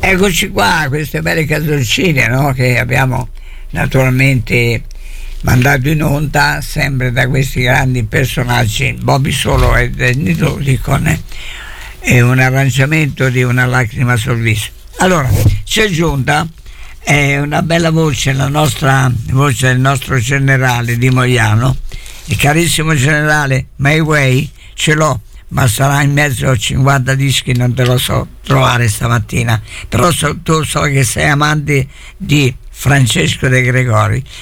Eccoci qua, queste belle canzoncine, no? Che abbiamo naturalmente mandato in onda, sempre da questi grandi personaggi, Bobby Solo e Danny Dolichon, e un arrangiamento di Una lacrima sul viso. Allora, ci è giunta una bella voce, la nostra voce del nostro generale Di Moiano. Il carissimo generale, My Way ce l'ho, ma sarà in mezzo a 50 dischi, non te lo so trovare stamattina, però tu so che sei amante di Francesco De Gregori,